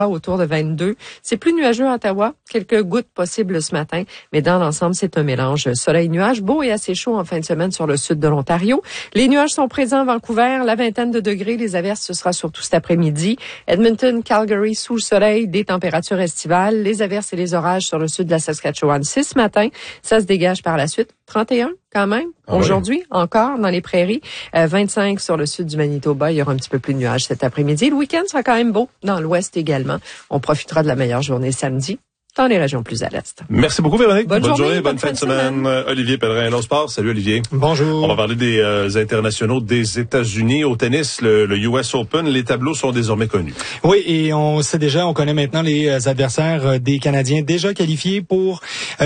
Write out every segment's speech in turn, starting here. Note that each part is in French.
autour de 22. C'est plus nuageux à Ottawa. Quelques gouttes possibles ce matin, mais dans l'ensemble, c'est un mélange soleil-nuage, beau et assez chaud en fin de semaine sur le sud de l'Ontario. Les nuages sont présents à Vancouver, la vingtaine de degrés. Les averses, ce sera surtout cet après-midi. Edmonton, Calgary, sous le soleil, des températures estivales. Les averses et les orages sur le sud de la Saskatchewan, 6 ce matin. Ça se dégage par la suite. 31 quand même. Aujourd'hui, encore dans les prairies. 25 sur le sud du Manitoba. Il y aura un petit peu plus de nuages cet après-midi. Le week-end sera quand même beau dans l'ouest également. On profitera de la meilleure journée samedi dans les régions plus à l'est. Merci beaucoup, Véronique. Bonne journée, bonne fin de semaine. Olivier Pellerin, Hello Sport. Salut, Olivier. Bonjour. On va parler des internationaux des États-Unis. Au tennis, le US Open, les tableaux sont désormais connus. Oui, et on connaît maintenant les adversaires des Canadiens déjà qualifiés pour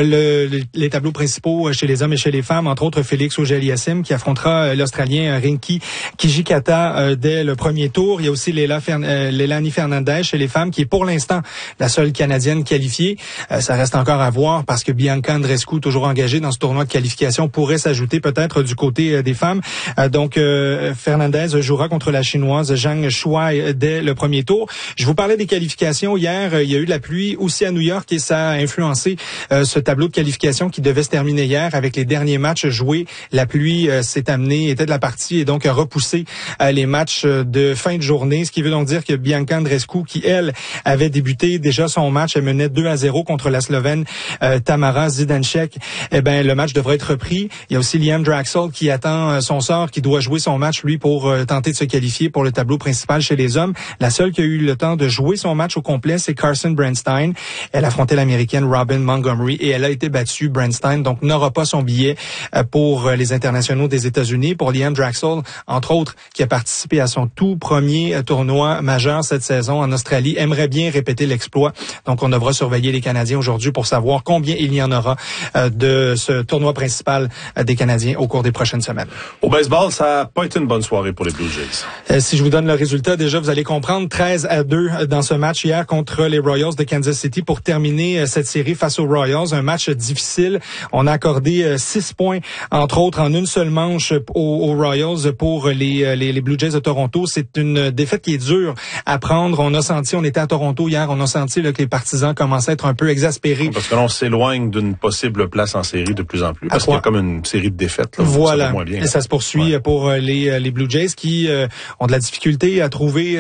les tableaux principaux chez les hommes et chez les femmes, entre autres Félix Auger-Aliassime qui affrontera l'Australien Rinky Kijikata dès le premier tour. Il y a aussi Leilani Fernandez chez les femmes qui est pour l'instant la seule Canadienne qualifiée. Ça reste encore à voir parce que Bianca Andreescu, toujours engagée dans ce tournoi de qualification, pourrait s'ajouter peut-être du côté des femmes. Donc, Fernandez jouera contre la Chinoise Zhang Shuai dès le premier tour. Je vous parlais des qualifications hier. Il y a eu de la pluie aussi à New York et ça a influencé ce tableau de qualification qui devait se terminer hier avec les derniers matchs joués. La pluie était de la partie et donc a repoussé les matchs de fin de journée. Ce qui veut donc dire que Bianca Andreescu, qui elle avait débuté déjà son match, elle menait 2-0 contre la Slovène Tamara Zidansek. Le match devrait être repris. Il y a aussi Liam Draxl qui attend son sort, qui doit jouer son match, lui, pour tenter de se qualifier pour le tableau principal chez les hommes. La seule qui a eu le temps de jouer son match au complet, c'est Carson Brandstein. Elle affrontait l'Américaine Robin Montgomery et elle a été battue, Brandstein, donc n'aura pas son billet pour les internationaux des États-Unis. Pour Liam Draxl, entre autres, qui a participé à son tout premier tournoi majeur cette saison en Australie, aimerait bien répéter l'exploit. Donc, on devra surveiller les Canadiens aujourd'hui pour savoir combien il y en aura de ce tournoi principal des Canadiens au cours des prochaines semaines. Au baseball, ça n'a pas été une bonne soirée pour les Blue Jays. Si je vous donne le résultat, déjà, vous allez comprendre 13-2 dans ce match hier contre les Royals de Kansas City pour terminer cette série face aux Royals. Un match difficile. On a accordé 6 points, entre autres, en une seule manche aux Royals pour les Blue Jays de Toronto. C'est une défaite qui est dure à prendre. On était à Toronto hier, on a senti que les partisans commençaient à être un peu exaspérés. Parce que l'on s'éloigne d'une possible place en série de plus en plus. Parce qu'il y a comme une série de défaites. Là, voilà. Ça moins bien, et ça se poursuit pour les Blue Jays qui ont de la difficulté à trouver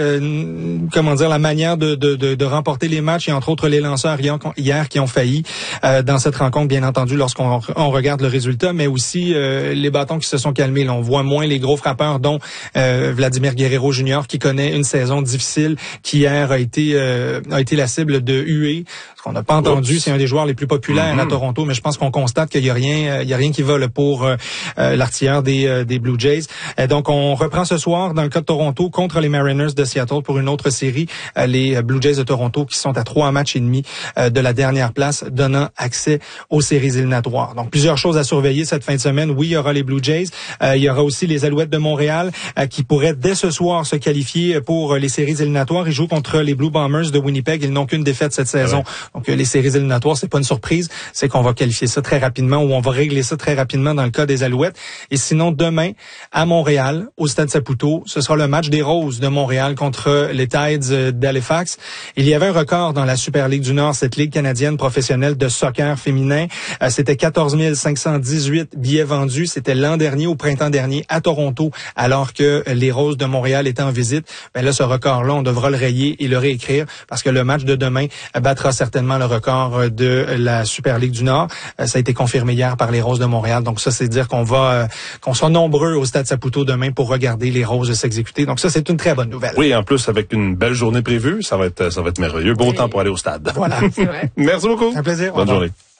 la manière de remporter les matchs. Et entre autres les lanceurs hier qui ont failli dans cette rencontre, bien entendu, lorsqu'on regarde le résultat, mais aussi les bâtons qui se sont calmés. Là, on voit moins les gros frappeurs, dont Vladimir Guerrero Jr. qui connaît une saison difficile, qui hier a été la cible de huées. Ce qu'on n'a pas entendu, c'est un des joueurs les plus populaires à Toronto, mais je pense qu'on constate qu'il y a rien qui va là, pour l'artilleur des Blue Jays. Donc on reprend ce soir dans le cas de Toronto contre les Mariners de Seattle pour une autre série. Les Blue Jays de Toronto qui sont à 3 matchs et demi de la dernière place, donnant accès aux séries éliminatoires. Donc plusieurs choses à surveiller cette fin de semaine. Oui, il y aura les Blue Jays, il y aura aussi les Alouettes de Montréal qui pourraient dès ce soir se qualifier pour les séries éliminatoires. Ils jouent contre les Blue Bombers de Winnipeg. Ils n'ont qu'une défaite cette saison. Donc les séries éliminatoires, c'est pas une surprise, c'est qu'on va qualifier ça très rapidement ou on va régler ça très rapidement dans le cas des Alouettes. Et sinon, demain, à Montréal, au Stade Saputo, ce sera le match des Roses de Montréal contre les Tides d'Halifax. Il y avait un record dans la Super Ligue du Nord, cette ligue canadienne professionnelle de soccer féminin. C'était 14 518 billets vendus. C'était l'an dernier, au printemps dernier, à Toronto, alors que les Roses de Montréal étaient en visite. Là, ce record-là, on devra le rayer et le réécrire parce que le match de demain battra certainement le record de la Super Ligue du Nord. Ça a été confirmé hier par les Roses de Montréal. Donc ça, c'est dire qu'on soit nombreux au Stade Saputo demain pour regarder les Roses s'exécuter. Donc ça, c'est une très bonne nouvelle. Oui, en plus, avec une belle journée prévue, ça va être merveilleux. Beau temps pour aller au stade. Voilà. C'est vrai. Merci beaucoup. Un plaisir. Bonne journée.